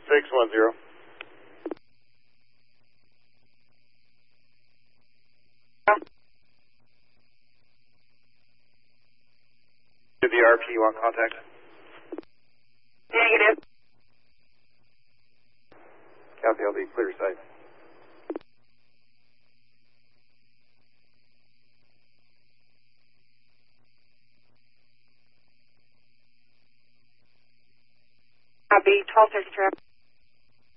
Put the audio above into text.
610. To the RP, you want contact? Negative. Copy, I'll be clear site. Copy, 1233.